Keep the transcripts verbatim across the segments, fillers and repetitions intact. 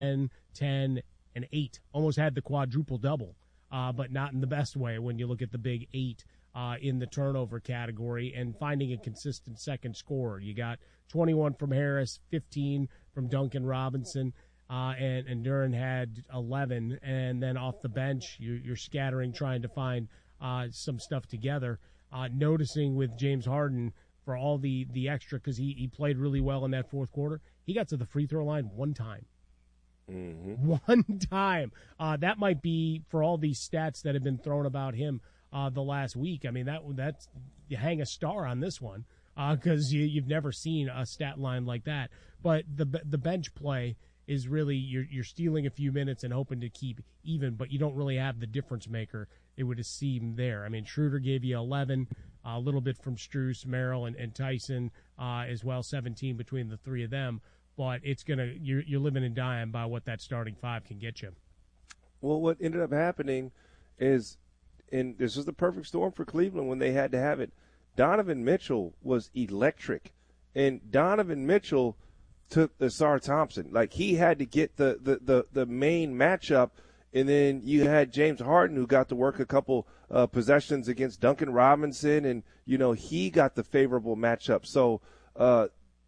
ten, and eight. Almost had the quadruple double, uh, but not in the best way when you look at the big eight uh, in the turnover category and finding a consistent second scorer. You got twenty-one from Harris, fifteen from Duncan Robinson, uh, and, and Duren had eleven. And then off the bench, you, you're scattering, trying to find uh, some stuff together. Uh, noticing with James Harden for all the, the extra, because he, he played really well in that fourth quarter, he got to the free throw line one time. Mm-hmm. One time. Uh, that might be, for all these stats that have been thrown about him uh, the last week, I mean, that that's you hang a star on this one because uh, you, you've never seen a stat line like that. But the the bench play is really, you're, you're stealing a few minutes and hoping to keep even, but you don't really have the difference maker, it would seem, there. I mean, Schroeder gave you eleven, uh, a little bit from Strus, Merrill, and, and Tyson uh, as well, seventeen between the three of them. But it's gonna you're, you're living and dying by what that starting five can get you. Well, what ended up happening is, and this was the perfect storm for Cleveland when they had to have it, Donovan Mitchell was electric. And Donovan Mitchell took the Ausar Thompson. Like, he had to get the, the, the, the main matchup, and then you had James Harden, who got to work a couple uh, possessions against Duncan Robinson, and, you know, he got the favorable matchup. So uh,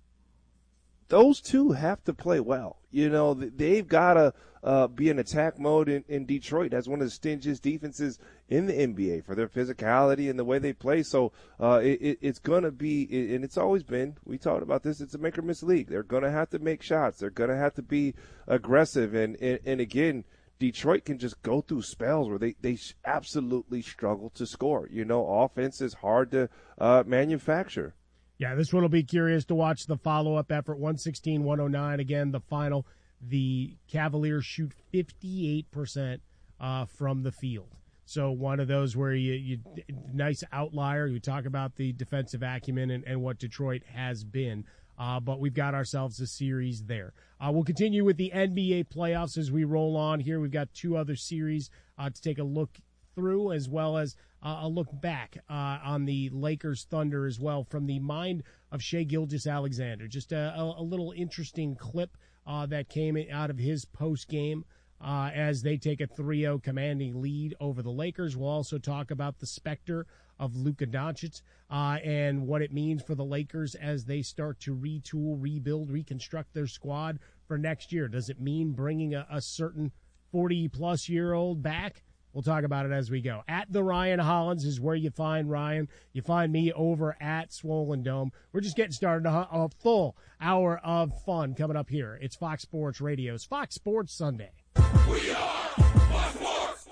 those two have to play well. You know, they've got to uh, be in attack mode in, in Detroit. That's one of the stingiest defenses in the N B A for their physicality and the way they play. So uh, it, it's going to be, and it's always been, we talked about this, it's a make or miss league. They're going to have to make shots. They're going to have to be aggressive. And, and, and again, Detroit can just go through spells where they, they absolutely struggle to score. You know, offense is hard to uh, manufacture. Yeah, this one will be curious to watch the follow-up effort, one sixteen one oh nine. Again, the final, the Cavaliers shoot fifty-eight percent uh, from the field. So one of those where you, you nice outlier. You talk about the defensive acumen and, and what Detroit has been. Uh, but we've got ourselves a series there. Uh, we'll continue with the N B A playoffs as we roll on here. We've got two other series uh, to take a look through, as well as uh, a look back uh, on the Lakers Thunder as well from the mind of Shai Gilgeous-Alexander. Just a, a, a little interesting clip uh, that came out of his post-game uh, as they take a three oh commanding lead over the Lakers. We'll also talk about the specter of Luka Doncic uh, and what it means for the Lakers as they start to retool, rebuild, reconstruct their squad for next year. Does it mean bringing a, a certain forty-plus-year-old back? We'll talk about it as we go. At the Ryan Hollins is where you find Ryan. You find me over at Swollen Dome. We're just getting started. A, a full hour of fun coming up here. It's Fox Sports Radio's Fox Sports Sunday. We are Fox Sports.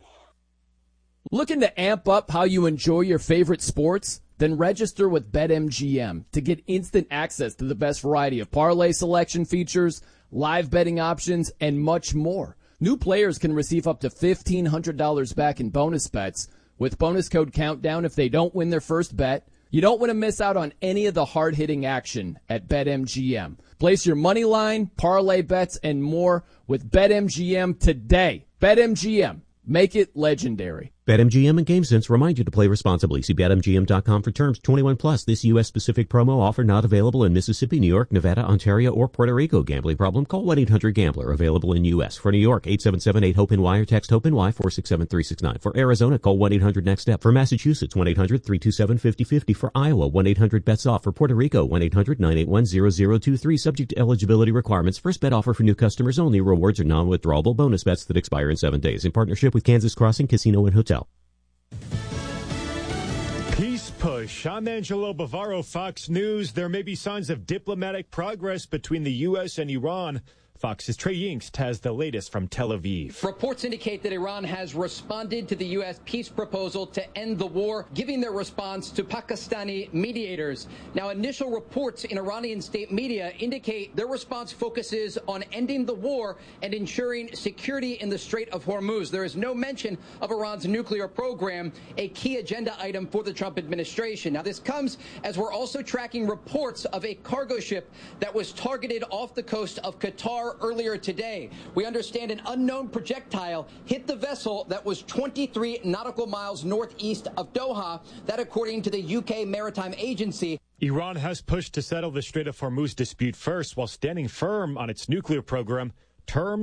Looking to amp up how you enjoy your favorite sports? Then register with BetMGM to get instant access to the best variety of parlay selection features, live betting options, and much more. New players can receive up to fifteen hundred dollars back in bonus bets with bonus code COUNTDOWN if they don't win their first bet. You don't want to miss out on any of the hard-hitting action at BetMGM. Place your money line, parlay bets, and more with BetMGM today. BetMGM. Make it legendary. BetMGM and GameSense remind you to play responsibly. See Bet M G M dot com for terms. twenty-one plus. This U S-specific promo offer not available in Mississippi, New York, Nevada, Ontario, or Puerto Rico. Gambling problem? Call one eight hundred gambler. Available in U S. For New York, eight seven seven eight hope N Y or text HOPE-NY four six seven three six nine. For Arizona, call one eight hundred next step. For Massachusetts, one eight hundred three two seven five zero five zero. For Iowa, one eight hundred bets off. For Puerto Rico, one eight hundred nine eight one zero zero two three. Subject to eligibility requirements. First bet offer for new customers only. Rewards are non-withdrawable bonus bets that expire in seven days. In partnership with Kansas Crossing Casino and Hotel. Peace push. I'm Angelo Bavaro, Fox News. There may be signs of diplomatic progress between the U S and Iran. Fox's Trey Yingst has the latest from Tel Aviv. Reports indicate that Iran has responded to the U S peace proposal to end the war, giving their response to Pakistani mediators. Now, initial reports in Iranian state media indicate their response focuses on ending the war and ensuring security in the Strait of Hormuz. There is no mention of Iran's nuclear program, a key agenda item for the Trump administration. Now, this comes as we're also tracking reports of a cargo ship that was targeted off the coast of Qatar earlier today. We understand an unknown projectile hit the vessel that was twenty-three nautical miles northeast of Doha, that according to the U K Maritime Agency. Iran has pushed to settle the Strait of Hormuz dispute first while standing firm on its nuclear program. Terms